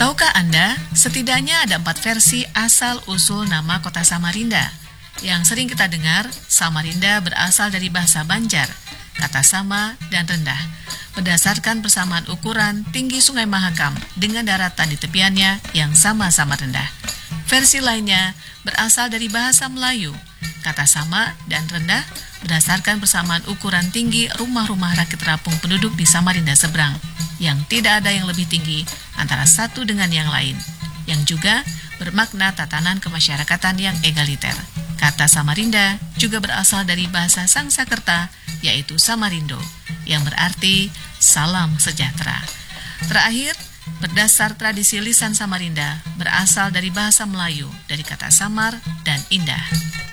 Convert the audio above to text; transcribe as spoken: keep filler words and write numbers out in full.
Tahukah Anda, setidaknya ada empat versi asal-usul nama kota Samarinda. Yang sering kita dengar, Samarinda berasal dari bahasa Banjar, kata sama dan rendah, berdasarkan persamaan ukuran tinggi Sungai Mahakam dengan daratan di tepiannya yang sama-sama rendah. Versi lainnya berasal dari bahasa Melayu, kata sama dan rendah, berdasarkan persamaan ukuran tinggi rumah-rumah rakyat terapung penduduk di Samarinda seberang, yang tidak ada yang lebih tinggi antara satu dengan yang lain, yang juga bermakna tatanan kemasyarakatan yang egaliter. Kata Samarinda juga berasal dari bahasa Sangsakerta, yaitu Samarindo, yang berarti salam sejahtera. Terakhir, berdasar tradisi lisan Samarinda, berasal dari bahasa Melayu, dari kata samar dan indah.